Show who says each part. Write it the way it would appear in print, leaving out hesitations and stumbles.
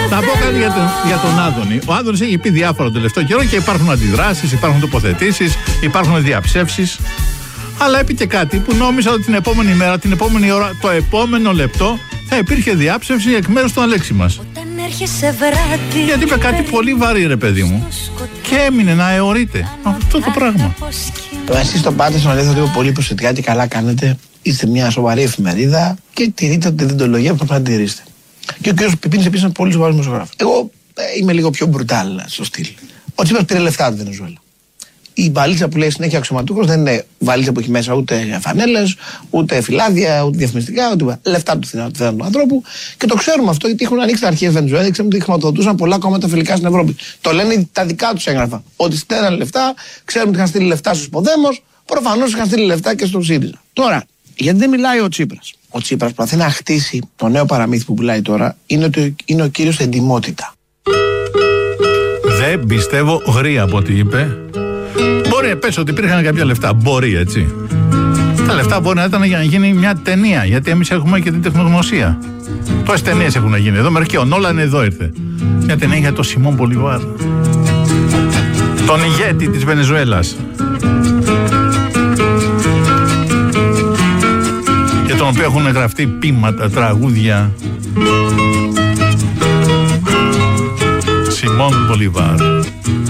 Speaker 1: Θα πω κάτι για τον Άδωνη. Ο Άδωνης έχει πει διάφορα τον τελευταίο καιρό και υπάρχουν αντιδράσεις, υπάρχουν τοποθετήσεις, υπάρχουν διαψεύσεις. Αλλά είπε και κάτι που νόμιζα ότι την επόμενη μέρα, την επόμενη ώρα, το επόμενο λεπτό θα υπήρχε διάψευση εκ μέρους του Αλέξη μας. Γιατί είπε κάτι πολύ βαρύ, ρε παιδί μου, και έμεινε να αιωρείται αυτό το πράγμα.
Speaker 2: Εσείς το πάτε στον Αλέξη πολύ προσεκτικά και καλά κάνετε. Είστε μια σοβαρή εφημερίδα και τηρείτε τη διοντολογία που θα τηρήσετε. Και ο κ. Πιπίνης επίσης είναι πολύ σοβαρός δημοσιογράφος. Εγώ είμαι λίγο πιο μπρουτάλ στο στυλ. Ο Τσίπρας πήρε λεφτά από τη Βενεζουέλα. Η βαλίτσα που λέει συνέχεια αξιωματούχος δεν είναι βαλίτσα που έχει μέσα ούτε φανέλες, ούτε φυλάδια, ούτε διαφημιστικά, ούτε λεφτά του ανθρώπου. Και το ξέρουμε αυτό γιατί έχουν ανοίξει τα αρχεία της Βενεζουέλα και ξέρουμε ότι χρηματοδοτούσαν πολλά κόμματα φιλικά στην Ευρώπη. Το λένε τα δικά τους έγγραφα. Ότι στέλναν λεφτά, ξέρουμε ότι είχαν στείλει λεφτά στους Ποδέμος, προφανώς είχαν στείλει λεφτά και στον ΣΥΡΙΖΑ. Τώρα, γιατί δεν μιλάει ο Τσίπρας. Ο Τσίπρας προσπαθεί να χτίσει το νέο παραμύθι που πουλάει τώρα, είναι ότι είναι ο κύριος εντιμότητα.
Speaker 1: Δεν πιστεύω γρήγορα από ό,τι είπε. Μπορεί, πες ότι υπήρχαν κάποια λεφτά. Μπορεί, έτσι. Τα λεφτά μπορεί να ήταν για να γίνει μια ταινία. Γιατί εμείς έχουμε και την τεχνογνωσία. Τόσες ταινίες έχουν γίνει. Εδώ μερικοί. Ο Νόλαν εδώ ήρθε. Μια ταινία για τον Σιμών Μπολιβάρ. Τον ηγέτη της Βενεζουέλας. Για τον οποίο έχουν γραφτεί ποίηματα, τραγούδια. Σιμών Μπολιβάρ.